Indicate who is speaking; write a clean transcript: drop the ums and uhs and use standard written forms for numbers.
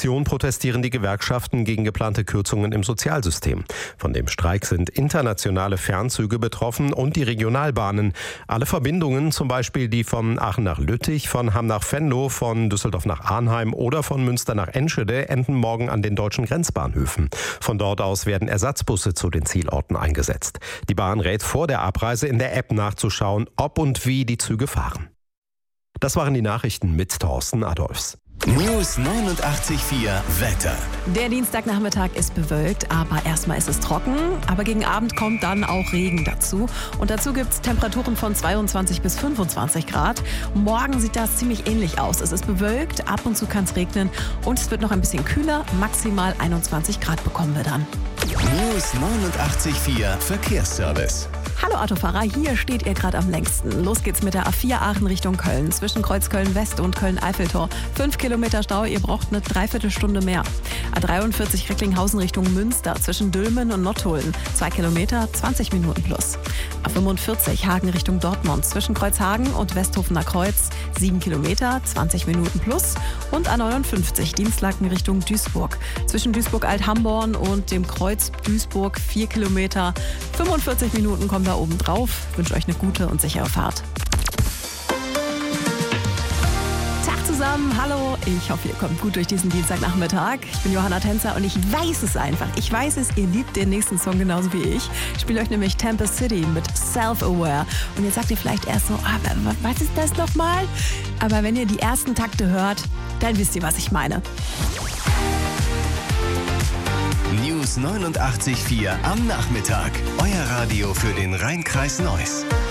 Speaker 1: Aktion protestieren die Gewerkschaften gegen geplante Kürzungen im Sozialsystem. Von dem Streik sind internationale Fernzüge betroffen und die Regionalbahnen. Alle Verbindungen, zum Beispiel die von Aachen nach Lüttich, von Hamm nach Venlo, von Düsseldorf nach Arnheim oder von Münster nach Enschede, enden morgen an den deutschen Grenzbahnhöfen. Von dort aus werden Ersatzbusse zu den Zielorten eingesetzt. Die Bahn rät vor der Abreise in der App nachzuschauen, ob und wie die Züge fahren. Das waren die Nachrichten mit Thorsten Adolfs.
Speaker 2: News 89.4 Wetter.
Speaker 3: Der Dienstagnachmittag ist bewölkt, aber erstmal ist es trocken. Aber gegen Abend kommt dann auch Regen dazu. Und dazu gibt es Temperaturen von 22 bis 25 Grad. Morgen sieht das ziemlich ähnlich aus. Es ist bewölkt, ab und zu kann es regnen und es wird noch ein bisschen kühler. Maximal 21 Grad bekommen wir dann.
Speaker 2: News 89.4 Verkehrsservice.
Speaker 3: Hallo Autofahrer, hier steht ihr gerade am längsten. Los geht's mit der A4 Aachen Richtung Köln. Zwischen Kreuz Köln-West und Köln-Eiffeltor. 5 Kilometer Stau, ihr braucht eine Dreiviertelstunde mehr. A43 Recklinghausen Richtung Münster. Zwischen Dülmen und Nottuln. 2 Kilometer, 20 Minuten plus. A45 Hagen Richtung Dortmund. Zwischen Kreuzhagen und Westhofener Kreuz. 7 Kilometer, 20 Minuten plus. Und A59 Dienstlaken Richtung Duisburg. Zwischen Duisburg-Alt-Hamborn und dem Kreuz Duisburg 4 Kilometer, 45 Minuten kommen da oben drauf. Ich wünsche euch eine gute und sichere Fahrt. Tag zusammen, hallo. Ich hoffe, ihr kommt gut durch diesen Dienstagnachmittag. Ich bin Johanna Tänzer und ich weiß es einfach. Ich weiß es, ihr liebt den nächsten Song genauso wie ich. Ich spiele euch nämlich Tempest City mit Self-Aware. Und jetzt sagt ihr vielleicht erst so, was ist das nochmal? Aber wenn ihr die ersten Takte hört, dann wisst ihr, was ich meine.
Speaker 2: News 89.4 am Nachmittag. Euer Radio für den Rhein-Kreis Neuss.